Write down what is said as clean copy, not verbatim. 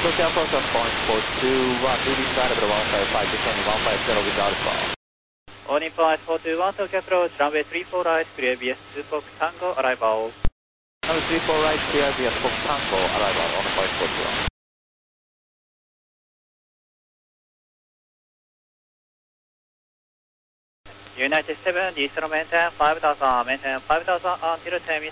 Tokyo approach on point 421, moving right over 155, descending 150 with Alpha. All in point 421, Tokyo approach, runway 34 right, clear BS 2 Tango, arrival. Runway 34 right, clear BS 2 Tango, arrival on point 421. United 7, Eastern maintain 5000 until 10